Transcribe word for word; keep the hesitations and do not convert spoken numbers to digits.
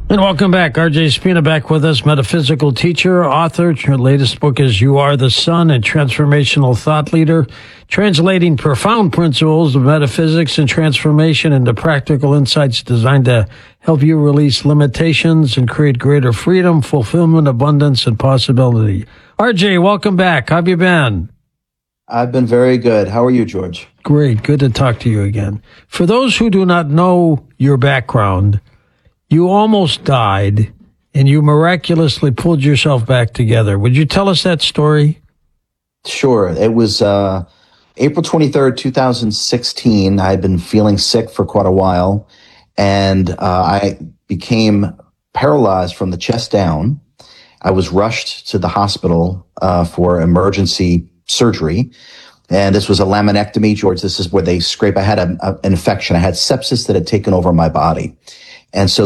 And welcome back. R J Spina back with us, metaphysical teacher, author. Her latest book is You Are the Sun, and transformational thought leader, translating profound principles of metaphysics and transformation into practical insights designed to help you release limitations and create greater freedom, fulfillment, abundance, and possibility. R J, welcome back. How have you been? I've been very good. How are you, George? Great. Good to talk to you again. For those who do not know your background, you almost died, and you miraculously pulled yourself back together. Would you tell us that story? Sure. It was uh, April twenty-third, two thousand sixteen. I had been feeling sick for quite a while, and uh, I became paralyzed from the chest down. I was rushed to the hospital uh, for emergency surgery, and this was a laminectomy, George. This is where they scrape. I had a, a, an infection. I had sepsis that had taken over my body. And so